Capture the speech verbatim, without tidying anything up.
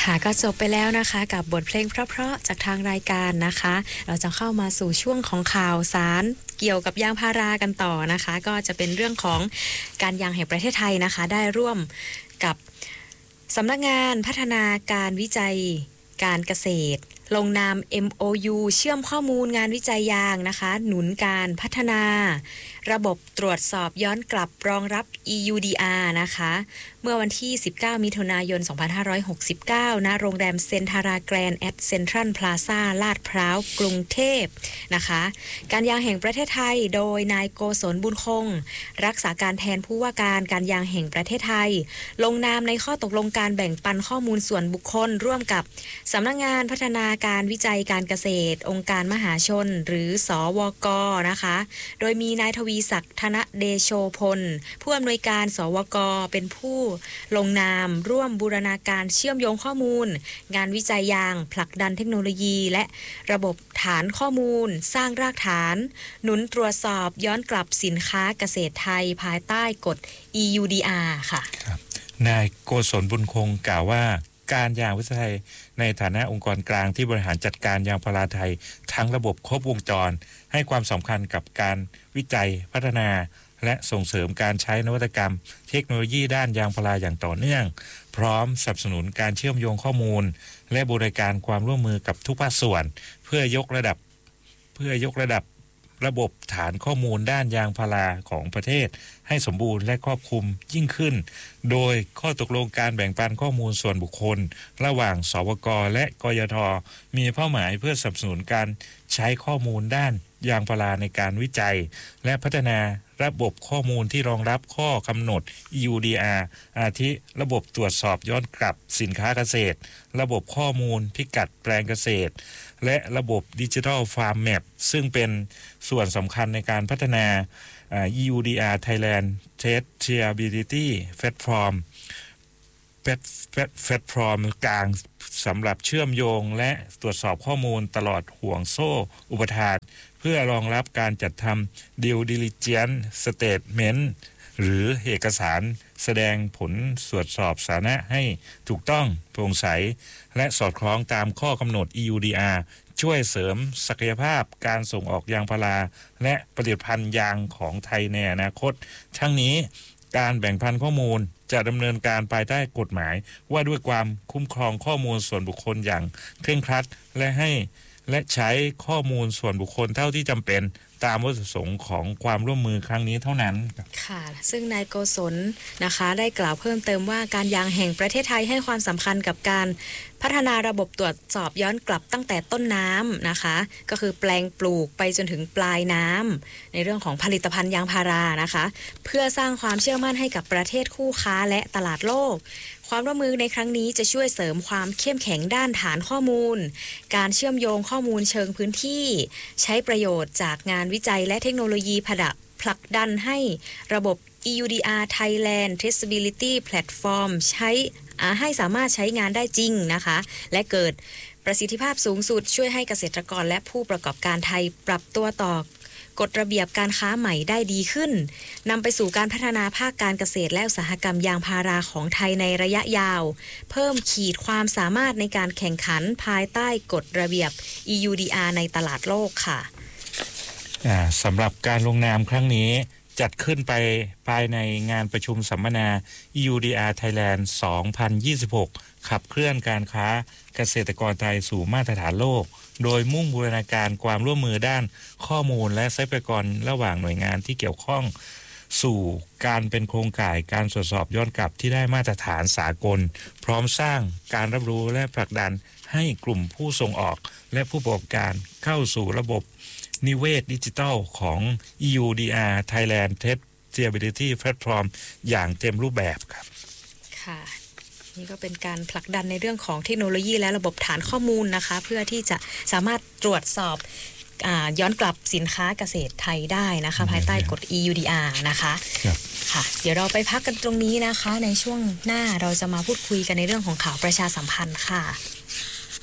ค่ะก็จบไปแล้วนะคะกับบทเพลงเพราะๆจากทางรายการนะคะเราจะเข้ามาสู่ช่วงของข่าวสารเกี่ยวกับยางพารากันต่อนะคะก็จะเป็นเรื่องของการยางแห่งประเทศไทยนะคะได้ร่วมกับสำนักงานพัฒนาการวิจัยการเกษตรลงนาม เอ็ม โอ ยู เชื่อมข้อมูลงานวิจัยยางนะคะหนุนการพัฒนาระบบตรวจสอบย้อนกลับรองรับ อี ยู ดี อาร์ นะคะเมื่อวันที่สิบเก้ามิถุนายนสองพันห้าร้อยหกสิบเก้าณโรงแรมเซนทาราแกรนด์แอดเซ็นทรัลพลาซ่าลาดพร้าวกรุงเทพนะคะการยางแห่งประเทศไทยโดยนายโกศลบุญคงรักษาการแทนผู้ว่าการการยางแห่งประเทศไทยลงนามในข้อตกลงการแบ่งปันข้อมูลส่วนบุคคลร่วมกับสำนักงานพัฒนาการวิจัยการเกษตรองค์การมหาชนหรือสวก.นะคะโดยมีนายทวีศักดิ์ธนเดโชพลผู้อำนวยการสวก.เป็นผู้ลงนามร่วมบูรณาการเชื่อมโยงข้อมูลงานวิจัยยางผลักดันเทคโนโลยีและระบบฐานข้อมูลสร้างรากฐานหนุนตรวจสอบย้อนกลับสินค้าเกษตรไทยภายใต้กฎ อี ยู ดี อาร์ ค่ะครับนายโกศลบุญคงกล่าวว่าการยางวิจัยในฐานะองค์กรกลางที่บริหารจัดการยางพาราไทยทั้งระบบครบวงจรให้ความสำคัญกับการวิจัยพัฒนาและส่งเสริมการใช้นวัตกรรมเทคโนโลยีด้านยางพาราอย่างต่อเนื่องพร้อมสนับสนุนการเชื่อมโยงข้อมูลและบริการความร่วมมือกับทุกภาคส่วนเพื่อยกระดับเพื่อยกระดับระบบฐานข้อมูลด้านยางพาราของประเทศให้สมบูรณ์และครอบคลุมยิ่งขึ้นโดยข้อตกลงการแบ่งปันข้อมูลส่วนบุคคลระหว่างสวก.และกยท.มีเป้าหมายเพื่อสนับสนุนการใช้ข้อมูลด้านยางพาราในการวิจัยและพัฒนาระบบข้อมูลที่รองรับข้อกำหนด อี ยู ดี อาร์ อาทิระบบตรวจสอบย้อนกลับสินค้าเกษตรระบบข้อมูลพิกัดแปลงเกษตรและระบบดิจิทัลฟาร์มแมปซึ่งเป็นส่วนสำคัญในการพัฒนา อี ยู ดี อาร์ Thailand Traceability Platform แพลตฟอร์มกลางสำหรับเชื่อมโยงและตรวจสอบข้อมูลตลอดห่วงโซ่อุปทานเพื่อรองรับการจัดทำ Due Diligence Statement หรือเอกสารแสดงผลตรวจสอบสาระให้ถูกต้องโปร่งใสและสอดคล้องตามข้อกำหนด อี ยู ดี อาร์ ช่วยเสริมศักยภาพการส่งออกยางพาราและผลิตภัณฑ์ยางของไทยในอนาคตทั้งนี้การแบ่งปันข้อมูลจะดำเนินการภายใต้กฎหมายว่าด้วยความคุ้มครองข้อมูลส่วนบุคคลอย่างเคร่งครัดและให้และใช้ข้อมูลส่วนบุคคลเท่าที่จำเป็นตามวัตถุประสงค์ของความร่วมมือครั้งนี้เท่านั้นค่ะซึ่งนายโกศลนะคะได้กล่าวเพิ่มเติมว่าการยางแห่งประเทศไทยให้ความสำคัญกับการพัฒนาระบบตรวจสอบย้อนกลับตั้งแต่ต้นน้ำนะคะก็คือแปลงปลูกไปจนถึงปลายน้ำในเรื่องของผลิตภัณฑ์ยางพารานะคะเพื่อสร้างความเชื่อมั่นให้กับประเทศคู่ค้าและตลาดโลกความร่วมมือในครั้งนี้จะช่วยเสริมความเข้มแข็งด้านฐานข้อมูลการเชื่อมโยงข้อมูลเชิงพื้นที่ใช้ประโยชน์จากงานวิจัยและเทคโนโลยีผลักดันให้ระบบ อี ยู ดี อาร์ Thailand Traceability Platform ใช้ให้สามารถใช้งานได้จริงนะคะและเกิดประสิทธิภาพสูงสุดช่วยให้เกษตรกรและผู้ประกอบการไทยปรับตัวต่อกฎระเบียบการค้าใหม่ได้ดีขึ้นนำไปสู่การพัฒนาภาคการเกษตรและอุตสาหกรรมยางพาราของไทยในระยะยาวเพิ่มขีดความสามารถในการแข่งขันภายใต้กฎระเบียบ อี ยู ดี อาร์ ในตลาดโลกค่ะสำหรับการลงนามครั้งนี้จัดขึ้นไปภายในงานประชุมสัมมนา อี ยู ดี อาร์ Thailand สองพันยี่สิบหกขับเคลื่อนการค้าเกษตรกรไทยสู่มาตรฐานโลกโดยมุ่งบูรณาการความร่วมมือด้านข้อมูลและทรัพยากรระหว่างหน่วยงานที่เกี่ยวข้องสู่การเป็นโครงข่ายการตรวจสอบย้อนกลับที่ได้มาตรฐานสากลพร้อมสร้างการรับรู้และผลักดันให้กลุ่มผู้ส่งออกและผู้ประกอบการเข้าสู่ระบบนิเวศดิจิทัลของ อี ยู ดี อาร์ Thailand Traceability Platform อย่างเต็มรูปแบบครับค่ะนี่ก็เป็นการผลักดันในเรื่องของเทคโนโลยีและระบบฐานข้อมูลนะคะเพื่อที่จะสามารถตรวจสอบย้อนกลับสินค้าเกษตรไทยได้นะคะภายใต้กฎ อี ยู ดี อาร์ นะคะค่ะเดี๋ยวเราไปพักกันตรงนี้นะคะในช่วงหน้าเราจะมาพูดคุยกันในเรื่องของข่าวประชาสัมพันธ์ค่ะ